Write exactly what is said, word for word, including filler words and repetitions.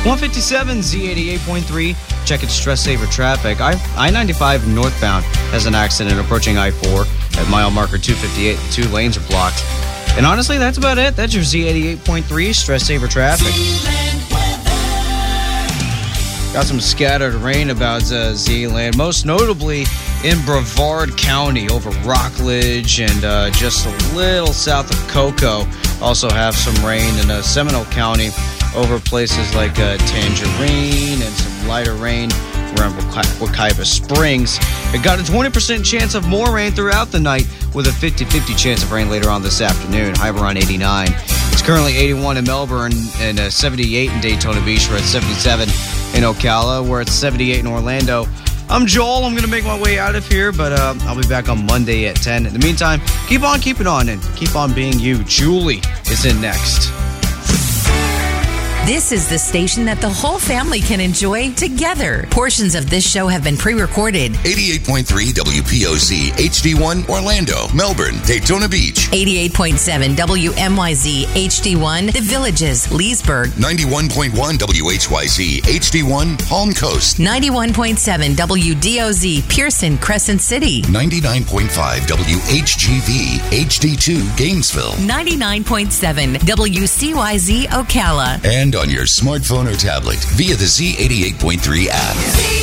one fifty-seven Z eighty-eight point three. Check its stress saver traffic. I ninety-five northbound has an accident approaching I four at mile marker two fifty-eight. The two lanes are blocked. And honestly, that's about it. That's your Z eighty-eight point three stress saver traffic. Got some scattered rain about uh, Zealand, most notably in Brevard County over Rockledge and uh, just a little south of Cocoa. Also have some rain in uh, Seminole County over places like uh, Tangerine and some lighter rain around Wekiva Springs. It got a twenty percent chance of more rain throughout the night with a fifty-fifty chance of rain later on this afternoon. High around eighty-nine. It's currently eighty-one in Melbourne and uh, seventy-eight in Daytona Beach. We're at seventy-seven in Ocala. We're at seventy-eight in Orlando. I'm Joel. I'm going to make my way out of here, but uh, I'll be back on Monday at ten. In the meantime, keep on keeping on and keep on being you. Julie is in next. This is the station that the whole family can enjoy together. Portions of this show have been pre-recorded. eighty-eight point three W P O Z H D one Orlando, Melbourne, Daytona Beach. eighty-eight point seven W M Y Z H D one The Villages, Leesburg. ninety-one point one W H Y Z H D one Palm Coast. ninety-one point seven W D O Z Pearson, Crescent City. ninety-nine point five W H G V H D two Gainesville. ninety-nine point seven W C Y Z Ocala. And on your smartphone or tablet via the Z eighty-eight point three app.